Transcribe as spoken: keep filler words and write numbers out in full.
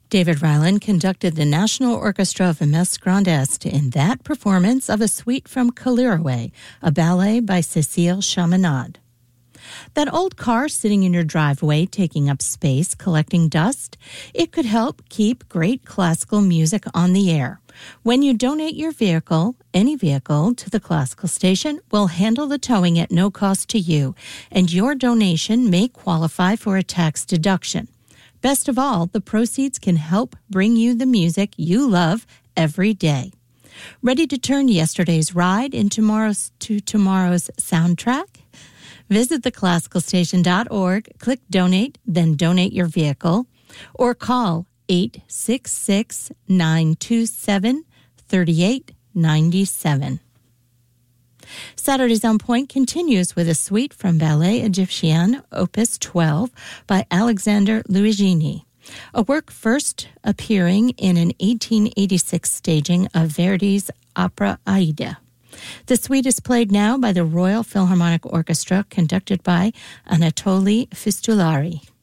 David Ryland conducted the National Orchestra of Metz Grand Est in that performance of a suite from Calliroway, a ballet by Cécile Chaminade. That old car sitting in your driveway taking up space, collecting dust, it could help keep great classical music on the air. When you donate your vehicle, any vehicle, to the classical station, we'll handle the towing at no cost to you, and your donation may qualify for a tax deduction. Best of all, the proceeds can help bring you the music you love every day. Ready to turn yesterday's ride into tomorrow's, to tomorrow's soundtrack? Visit the classical station dot org, click Donate, then donate your vehicle, or call eight six six, nine two seven, three eight nine seven. Saturday's On Point continues with a suite from Ballet Egyptien, Opus twelve, by Alexander Luigini, a work first appearing in an eighteen eighty-six staging of Verdi's opera Aida. The suite is played now by the Royal Philharmonic Orchestra, conducted by Anatoly Fistulari.